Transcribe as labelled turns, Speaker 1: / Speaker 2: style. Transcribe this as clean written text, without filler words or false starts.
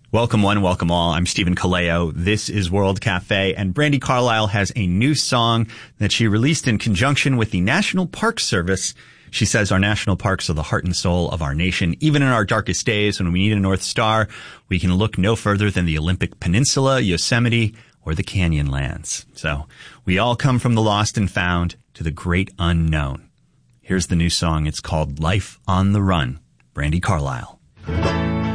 Speaker 1: Welcome one, welcome all. I'm Stephen Kaleo. This is World Cafe, and Brandi Carlile has a new song that she released in conjunction with the National Park Service. She says our national parks are the heart and soul of our nation. Even in our darkest days, when we need a North Star, we can look no further than the Olympic Peninsula, Yosemite, or the Canyonlands. So we all come from the lost and found to the great unknown. Here's the new song. It's called Life on the Run. Brandi Carlile.